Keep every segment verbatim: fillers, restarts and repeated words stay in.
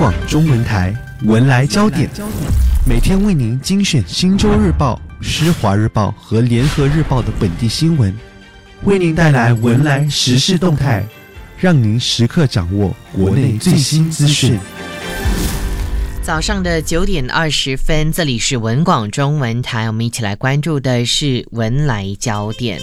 广中文台文来焦点，每天为您精选新洲日报、施华日报和联合日报的本地新闻，为您带来文来时事动态，让您时刻掌握国内最新资讯。 早上的九点二十分，这里是文广中文台，我们一起来关注的是文来焦点。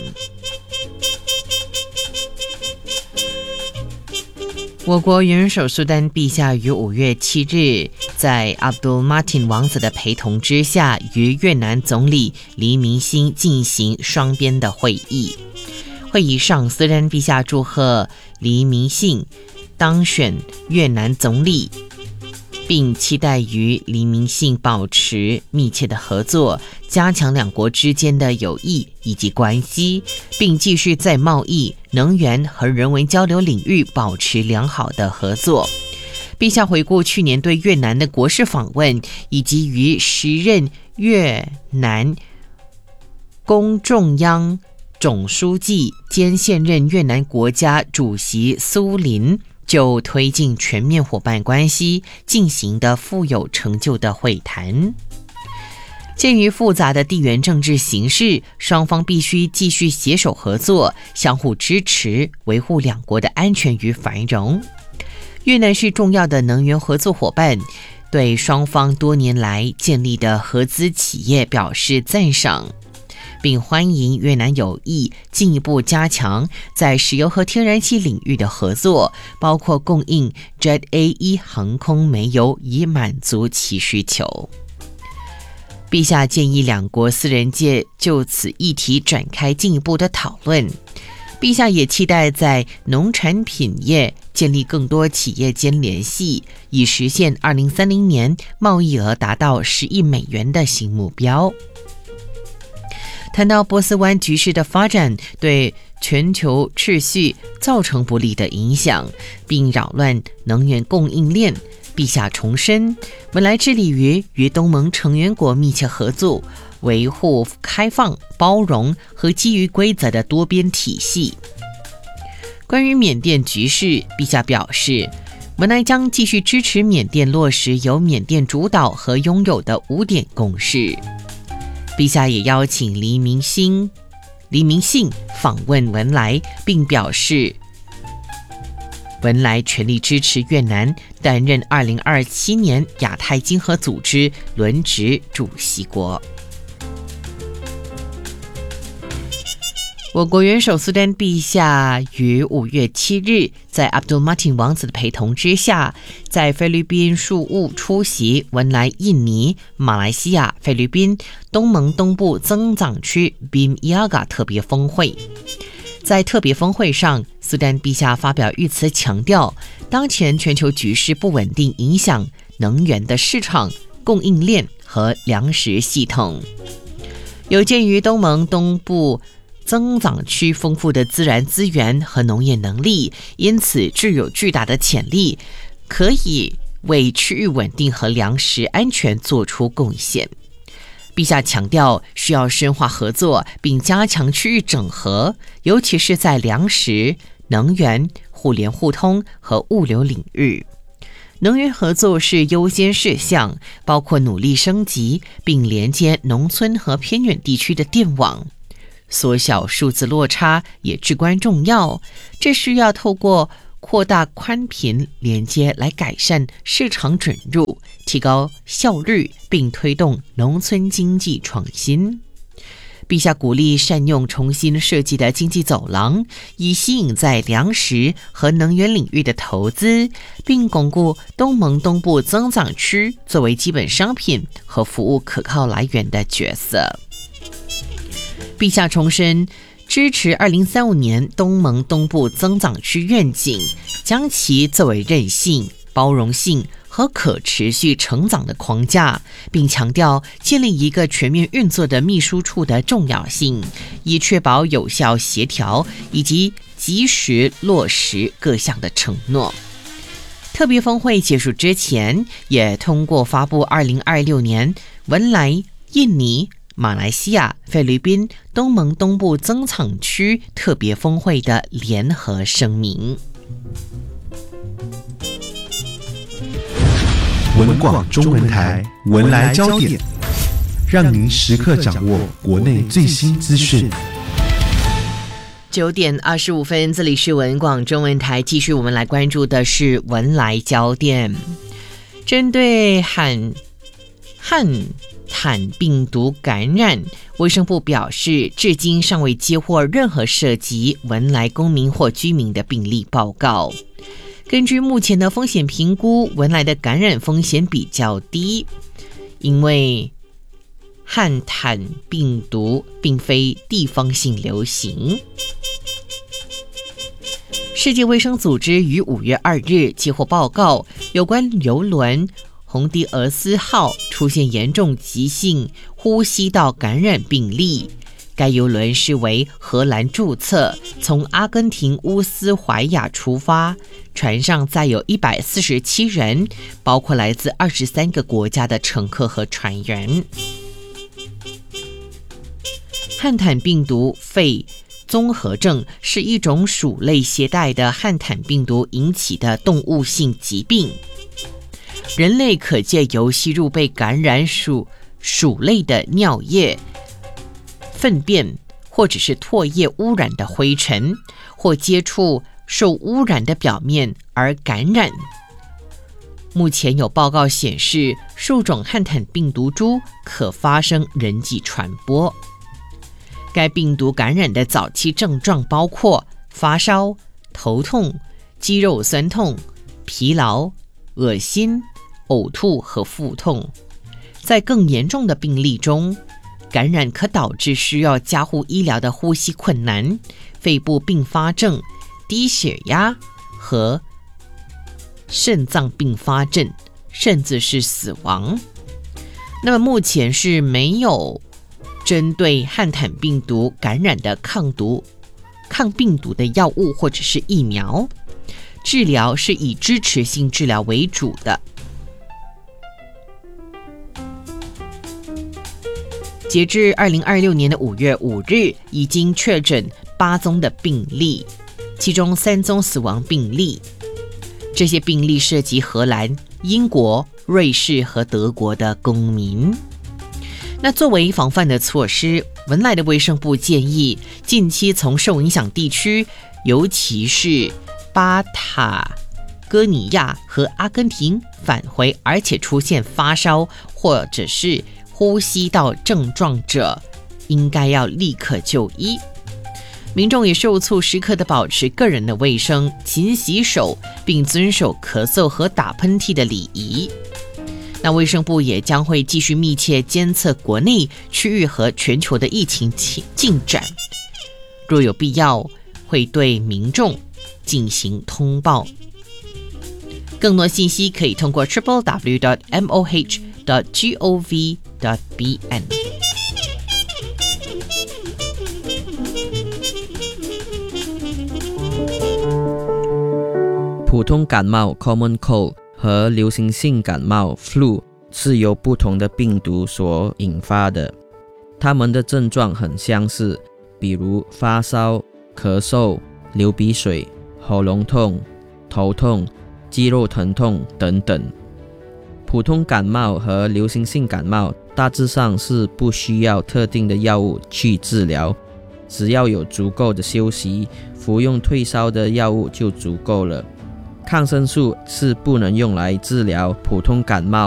我国元首苏丹陛下于五月七日在 Abdul Martin 王子的陪同之下，与越南总理黎明星进行双边的会议。会议上，苏丹陛下祝贺黎明星当选越南总理，并期待与黎明星保持密切的合作，加强两国之间的友谊以及关系，并继续在贸易、能源和人文交流领域保持良好的合作。陛下回顾去年对越南的国事访问，以及与时任越南公中央总书记兼现任越南国家主席苏林就推进全面伙伴关系进行的富有成就的会谈。鉴于复杂的地缘政治形势，双方必须继续携手合作，相互支持，维护两国的安全与繁荣。越南是重要的能源合作伙伴，对双方多年来建立的合资企业表示赞赏，并欢迎越南有意进一步加强在石油和天然气领域的合作，包括供应 Jet A 一 航空煤油，以满足其需求。陛下建议两国私人界就此议题展开进一步的讨论。陛下也期待在农产品业建立更多企业间联系，以实现二零三零年贸易额达到十亿美元的新目标。谈到波斯湾局势的发展对全球秩序造成不利的影响，并扰乱能源供应链，陛下重申，文来致力于与东盟成员国密切合作，维护开放、包容和基于规则的多边体系。关于缅甸局势，陛下表示，文来将继续支持缅甸落实由缅甸主导和拥有的五点共识。陛下也邀请黎明星、黎明信访问文来，并表示文来全力支持越南担任二零二七年亚太经合组织轮值主席国。我国元首苏丹陛下于五月七日在 Abdul Martin 王子的陪同之下，在菲律宾宿务出席文来印尼、马来西亚、菲律宾、东盟东部增长区 B I M I A G A 特别峰会。在特别峰会上，苏丹陛下发表谕词强调，当前全球局势不稳定影响能源的市场、供应链和粮食系统。有鉴于东盟东部增长区丰富的自然资源和农业能力，因此具有巨大的潜力，可以为区域稳定和粮食安全做出贡献。陛下强调，需要深化合作并加强区域整合，尤其是在粮食、能源、互联互通和物流领域。能源合作是优先事项，包括努力升级并连接农村和偏远地区的电网。缩小数字落差也至关重要，这需要透过扩大宽频连接来改善市场准入，提高效率，并推动农村经济创新。陛下鼓励善用重新设计的经济走廊，以吸引在粮食和能源领域的投资，并巩固东盟东部增长区作为基本商品和服务可靠来源的角色。陛下重申支持二零三五年东盟东部增长区愿景，将其作为韧性、包容性和可持续成长的框架，并强调建立一个全面运作的秘书处的重要性，以确保有效协调以及及时落实各项的承诺。特别峰会结束之前，也通过发布二零二六年文莱、印尼、马来西亚、菲律宾、东盟东部增长区特别峰会的联合声明。 文广中文台文来焦点，让您时刻掌握国内最新资讯。 九点二十五分，这里是文广中文台，继续我们来关注的是文来焦点。针对汉汉坦病毒感染，卫生部表示，至今尚未接获任何涉及文来公民或居民的病例报告。根据目前的风险评估，文来的感染风险比较低，因为汉坦病毒并非地方性流行。世界卫生组织于五月二日接获报告，有关邮轮洪迪俄斯号出现严重急性呼吸道感染病例。该邮轮是为荷兰注册，从阿根廷乌斯怀亚出发，船上载有一百四十七人，包括来自二十三个国家的乘客和船员。汉坦病毒肺综合症是一种鼠类携带的汉坦病毒引起的动物性疾病，人类可借由吸入被感染鼠鼠类的尿液、粪便或者是唾液污染的灰尘，或接触受污染的表面而感染。目前有报告显示，数种汉坦病毒株可发生人际传播。该病毒感染的早期症状包括发烧、头痛、肌肉酸痛、疲劳、恶心、呕吐和腹痛。在更严重的病例中，感染可导致需要加护医疗的呼吸困难、肺部并发症、低血压和肾脏并发症，甚至是死亡。那么目前是没有针对汉坦病毒感染的抗毒、抗病毒的药物或者是疫苗，治疗是以支持性治疗为主的。截至二零二六年的五月五日，已经确诊八宗的病例，其中三宗死亡病例。这些病例涉及荷兰、英国、瑞士和德国的公民。那作为防范的措施，文莱的卫生部建议，近期从受影响地区，尤其是巴塔哥尼亚和阿根廷返回，而且出现发烧或者是呼吸道症状者，应该要立刻就医。民众也受促时刻的保持个人的卫生，勤洗手，并遵守咳嗽和打喷嚏的礼仪。那卫生部也将会继续密切监测国内、区域和全球的疫情进展，若有必要，会对民众进行通报。更多信息可以通过 triple w dot m o h dot gov dot b n。 普通感冒 common cold 和流行性感冒 flu 是由不同的病毒所引发的，它们的症状很相似，比如发烧、咳嗽、流鼻水、喉咙痛、头痛、肌肉疼痛等等。普通感冒和流行性感冒大致上是不需要特定的药物去治疗，只要有足够的休息，服用退烧的药物就足够了。抗生素是不能用来治疗普通感冒